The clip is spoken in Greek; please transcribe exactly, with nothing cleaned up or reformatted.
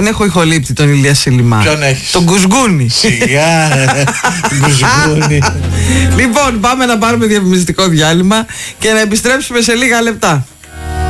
έχω ηχολήπτη τον Ηλία Σιλιμά. Ποιον έχεις? Τον Γκουσγκούνι. Σιγά, Γκουσγκούνι. Λοιπόν, πάμε να πάρουμε διαφημιστικό διάλειμμα και να επιστρέψουμε σε λίγα λεπτά.